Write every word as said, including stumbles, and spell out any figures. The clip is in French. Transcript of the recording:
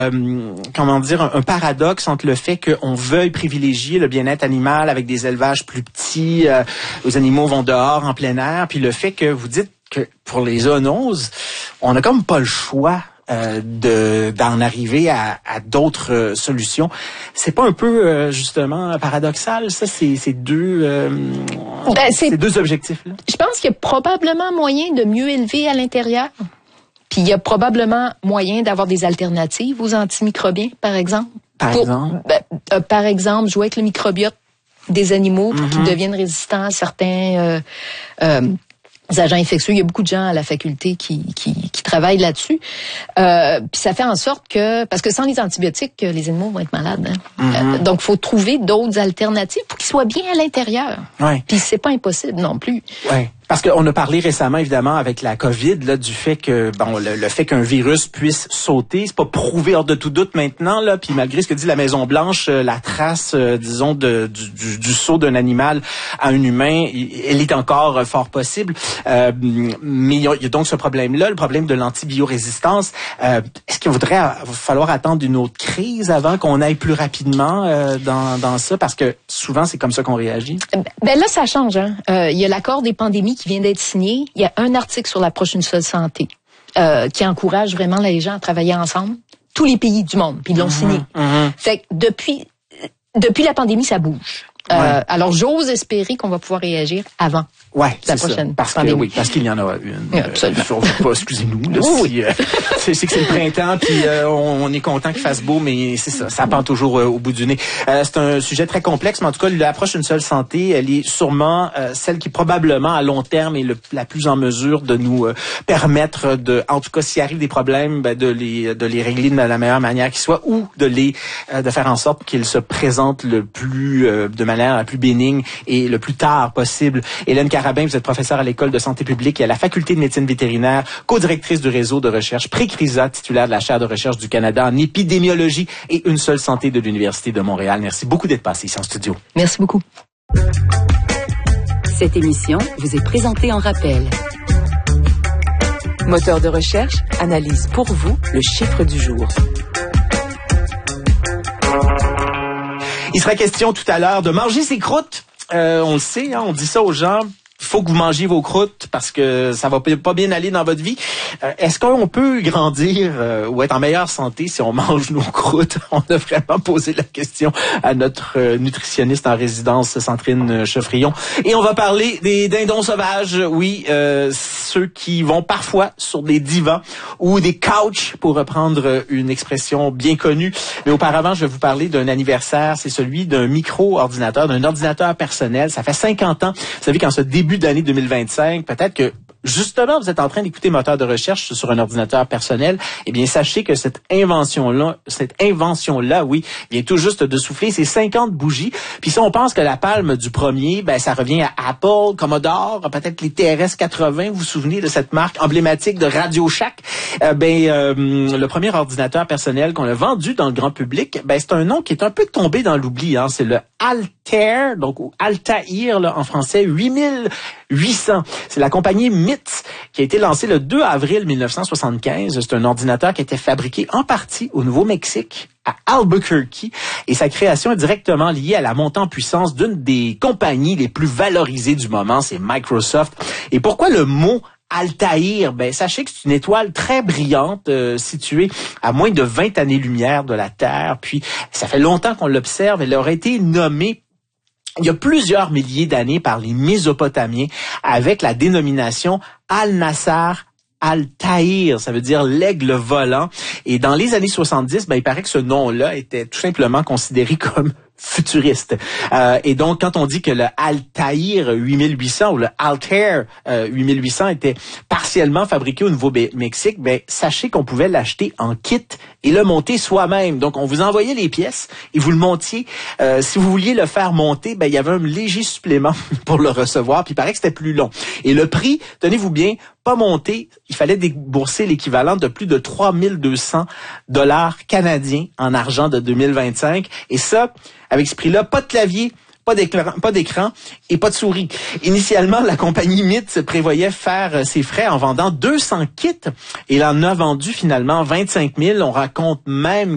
Euh, comment dire, un, un paradoxe entre le fait qu'on veuille privilégier le bien-être animal avec des élevages plus petits, euh, les animaux vont dehors en plein air, puis le fait que vous dites que pour les zoonoses, on n'a comme pas le choix euh, de d'en arriver à, à d'autres euh, solutions. C'est pas un peu euh, justement paradoxal, ça, ces, ces deux euh, ben, ces deux objectifs-là? Je pense qu'il y a probablement moyen de mieux élever à l'intérieur. Puis il y a probablement moyen d'avoir des alternatives aux antimicrobiens, par exemple. Par Pour, exemple? Ben, euh, par exemple, jouer avec le microbiote des animaux pour mm-hmm. qu'ils deviennent résistants à certains euh, euh, agents infectieux. Il y a beaucoup de gens à la faculté qui, qui, qui travaillent là-dessus. Euh, puis ça fait en sorte que... Parce que sans les antibiotiques, les animaux vont être malades. Hein? Mm-hmm. Euh, donc, il faut trouver d'autres alternatives pour qu'ils soient bien à l'intérieur. Ouais. Puis c'est pas impossible non plus. Ouais. Parce qu'on a parlé récemment, évidemment, avec la COVID, là, du fait que, bon, le, le fait qu'un virus puisse sauter, c'est pas prouvé hors de tout doute maintenant, là. Puis malgré ce que dit la Maison-Blanche, la trace, euh, disons, de, du, du, du saut d'un animal à un humain, elle est encore fort possible. Euh, mais il y, a, il y a donc ce problème-là, le problème de l'antibiorésistance. Euh, est-ce qu'il voudrait va falloir attendre une autre crise avant qu'on aille plus rapidement euh, dans, dans ça? Parce que souvent, c'est comme ça qu'on réagit. Ben là, ça change. Hein. Euh, il y a l'accord des pandémies qui vient d'être signé. Il y a un article sur l'approche d'une seule santé euh, qui encourage vraiment les gens à travailler ensemble. Tous les pays du monde, puis ils l'ont mmh, signé. Mmh. Fait que depuis, depuis la pandémie, ça bouge. Ouais. Euh, alors, j'ose espérer qu'on va pouvoir réagir avant. Ouais, la prochaine ça. Parce pandémie. que, oui, parce qu'il y en a une. Oui, absolument. Euh, pas, excusez-nous. Là, oui. si, euh, c'est, c'est que c'est le printemps, puis euh, on, on est content qu'il fasse beau, mais c'est ça, ça pend toujours euh, au bout du nez. Euh, c'est un sujet très complexe, mais en tout cas, l'approche d'une seule santé, elle est sûrement euh, celle qui probablement à long terme est le, la plus en mesure de nous euh, permettre de, en tout cas, s'il arrive des problèmes, ben, de les de les régler de la meilleure manière qui soit, ou de les euh, de faire en sorte qu'ils se présentent le plus euh, de manière la plus bénigne et le plus tard possible. Hélène Carabin, vous êtes professeure à l'École de santé publique et à la Faculté de médecine vétérinaire, co-directrice du réseau de recherche Pré-Crisa, titulaire de la chaire de recherche du Canada en épidémiologie et une seule santé de l'Université de Montréal. Merci beaucoup d'être passé ici en studio. Merci beaucoup. Cette émission vous est présentée en rappel. Moteur de recherche analyse pour vous le chiffre du jour. Il sera question tout à l'heure de manger ses croûtes. Euh, on le sait, hein, on dit ça aux gens. Il faut que vous mangiez vos croûtes parce que ça va pas bien aller dans votre vie. Euh, est-ce qu'on peut grandir euh, ou être en meilleure santé si on mange nos croûtes? On a vraiment posé la question à notre euh, nutritionniste en résidence, Sandrine Chevrillon. Et on va parler des dindons sauvages. Oui, euh, ceux qui vont parfois sur des divans ou des couches, pour reprendre une expression bien connue. Mais auparavant, je vais vous parler d'un anniversaire. C'est celui d'un micro-ordinateur, d'un ordinateur personnel. Ça fait cinquante ans. Vous savez qu'en ce début d'année deux mille vingt-cinq, peut-être que justement vous êtes en train d'écouter Moteur de recherche sur un ordinateur personnel. Eh bien, sachez que cette invention-là, cette invention-là, oui, vient tout juste de souffler ses cinquante bougies. Puis si on pense que la palme du premier, ben ça revient à Apple, Commodore, peut-être les T R S quatre-vingts. Vous vous souvenez de cette marque emblématique de Radio Shack? Euh, ben euh, le premier ordinateur personnel qu'on a vendu dans le grand public, ben c'est un nom qui est un peu tombé dans l'oubli. Hein. C'est le Altair, donc ou Altair là, en français, huit mille huit cents. C'est la compagnie M I T S qui a été lancée le deux avril mille neuf cent soixante-quinze. C'est un ordinateur qui a été fabriqué en partie au Nouveau-Mexique, à Albuquerque, et sa création est directement liée à la montée en puissance d'une des compagnies les plus valorisées du moment, c'est Microsoft. Et pourquoi le mot Altair? Ben, sachez que c'est une étoile très brillante euh, située à moins de vingt années-lumière de la Terre. Puis, ça fait longtemps qu'on l'observe. Elle aurait été nommée il y a plusieurs milliers d'années par les Mésopotamiens avec la dénomination Al-Nassar Altair, ça veut dire l'aigle volant. Et dans les années soixante-dix, ben, il paraît que ce nom-là était tout simplement considéré comme futuriste. Euh, et donc, quand on dit que le Altair huit mille huit cents ou le Altair euh, huit mille huit cents était partiellement fabriqué au Nouveau-Mexique, ben sachez qu'on pouvait l'acheter en kit et le monter soi-même. Donc, on vous envoyait les pièces et vous le montiez. Euh, si vous vouliez le faire monter, ben il y avait un léger supplément pour le recevoir. Puis il paraît que c'était plus long. Et le prix, tenez-vous bien, pas monté, il fallait débourser l'équivalent de plus de trois mille deux cents dollars canadiens en argent de deux mille vingt-cinq. Et ça, avec ce prix-là, pas de clavier, pas d'écran, pas d'écran et pas de souris. Initialement, la compagnie M I T S prévoyait faire ses frais en vendant deux cents kits et elle en a vendu finalement vingt-cinq mille. On raconte même